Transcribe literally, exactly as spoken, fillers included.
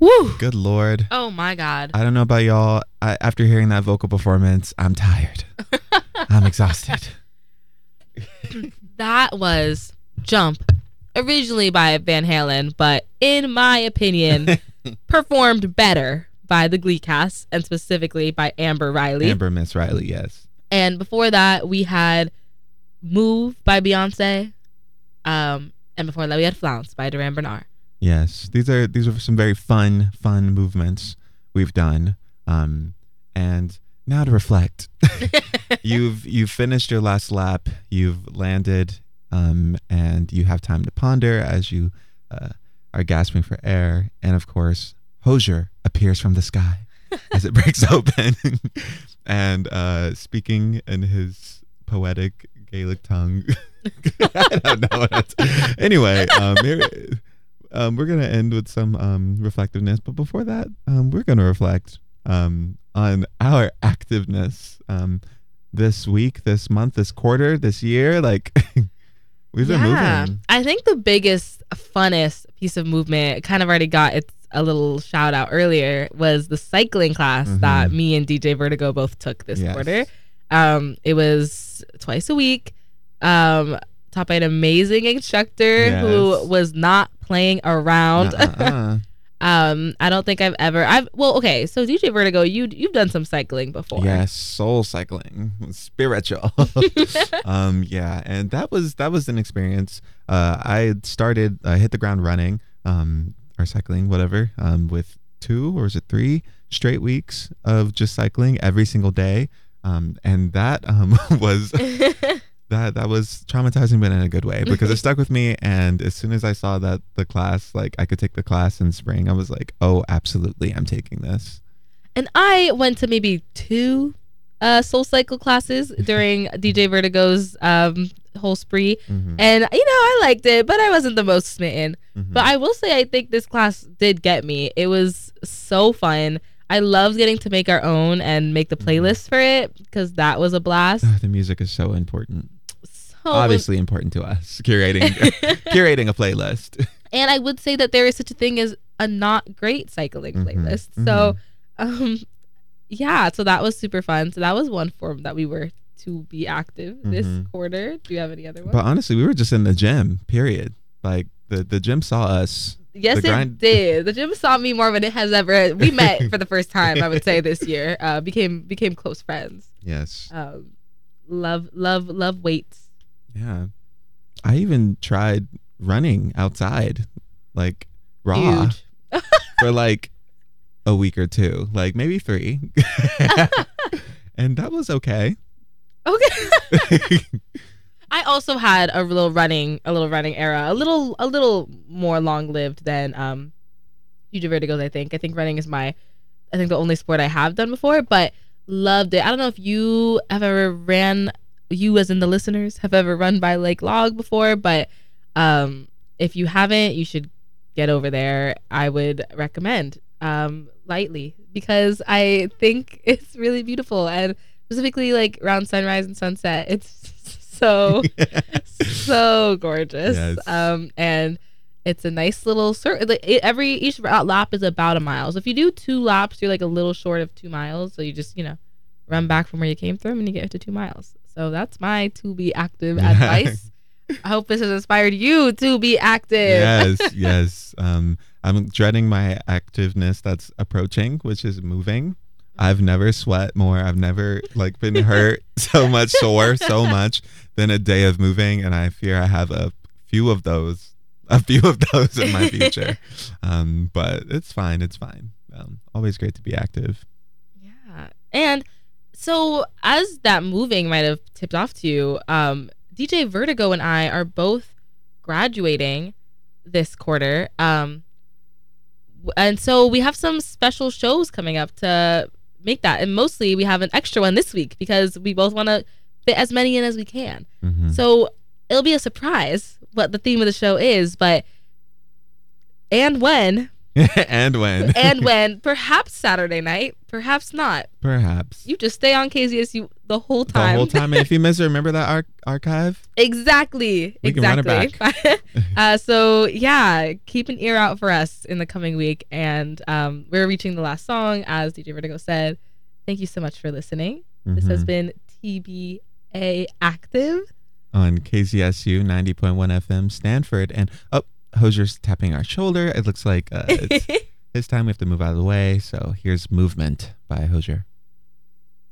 Woo. Good Lord. Oh my God. I don't know about y'all. I, after hearing that vocal performance, I'm tired. I'm exhausted. That was Jump, originally by Van Halen, but in my opinion, performed better by the Glee cast, and specifically by Amber Riley. Amber Miss Riley, yes. And before that, we had Move by Beyonce. Um, and before that, we had Flounce by Duran Bernard. Yes, these are these are some very fun, fun movements we've done. Um, and now to reflect. you've you've finished your last lap. You've landed, um, and you have time to ponder as you uh, are gasping for air. And of course, Hozier appears from the sky as it breaks open, and uh, speaking in his poetic Gaelic tongue. I don't know what that's. Anyway, um, here, um, we're gonna end with some um, reflectiveness, but before that, um, we're gonna reflect um, on our activeness um, this week, this month, this quarter, this year. Like we've been yeah. moving. I think the biggest, funnest piece of movement, kind of already got its a little shout out earlier, was the cycling class mm-hmm. that me and D J Vertigo both took this yes. quarter. Um, it was twice a week. Um, taught by an amazing instructor yes. who was not playing around. Uh-uh. um, I don't think I've ever. I've well, okay. So D J Vertigo, you you've done some cycling before. Yes, soul cycling, spiritual. um, yeah, and that was that was an experience. Uh, I started, I hit the ground running, um, or cycling, whatever, um, with two or is it three straight weeks of just cycling every single day. Um, and that um was. That that was traumatizing, but in a good way, because it stuck with me. And as soon as I saw that the class, like I could take the class in spring, I was like, oh, absolutely, I'm taking this. And I went to maybe two uh, Soul Cycle classes during D J Vertigo's um, whole spree. Mm-hmm. And, you know, I liked it, but I wasn't the most smitten. Mm-hmm. But I will say, I think this class did get me. It was so fun. I loved getting to make our own and make the playlist for it, because that was a blast. The music is so important. So Obviously important to us, curating curating a playlist. And I would say that there is such a thing as a not great cycling mm-hmm. playlist. Mm-hmm. So, um, yeah, so that was super fun. So that was one form that we were to be active mm-hmm. this quarter. Do you have any other ones? But honestly, we were just in the gym, period. Like the, the gym saw us. Yes, it grind- did. The gym saw me more than it has ever. We met for the first time, I would say, this year. Uh, became became close friends. Yes. Um, love, love, love weights. Yeah. I even tried running outside, like raw, for like a week or two, like maybe three. And that was okay. Okay. I also had a little running, a little running era, a little, a little more long lived than um, D J Vertigo's. I think. I think running is my, I think the only sport I have done before, but loved it. I don't know if you have ever ran. You, as in the listeners, have ever run by Lake Log before, but um, if you haven't, you should get over there. I would recommend um, lightly, because I think it's really beautiful, and specifically like around sunrise and sunset. It's so so gorgeous. Yes. Um, and it's a nice little circle. Like, every each lap is about a mile. So if you do two laps, you're like a little short of two miles. So you just you know run back from where you came from, and you get to two miles. So that's my to be active advice. I hope this has inspired you to be active. Yes, yes. Um, I'm dreading my activeness that's approaching, which is moving. I've never sweat more. I've never like been hurt so much, sore so much than a day of moving, and I fear I have a few of those, a few of those in my future. um, but it's fine. It's fine. Um, always great to be active. Yeah, and. So as that moving might have tipped off to you, um, D J Vertigo and I are both graduating this quarter. Um, and so we have some special shows coming up to make that. And mostly we have an extra one this week because we both want to fit as many in as we can. Mm-hmm. So it'll be a surprise what the theme of the show is. But and when And when. And when. Perhaps Saturday night. Perhaps not. Perhaps. You just stay on K Z S U the whole time. The whole time. And if you miss it, remember that ar- archive? Exactly. We exactly. can run it back. uh, so, yeah, keep an ear out for us in the coming week. And um, we're reaching the last song, as D J Vertigo said. Thank you so much for listening. Mm-hmm. This has been T B A Active. On K Z S U ninety point one F M, Stanford. And, oh, Hosier's tapping our shoulder. It looks like uh, it's his time. We have to move out of the way. So here's Movement by Hosier.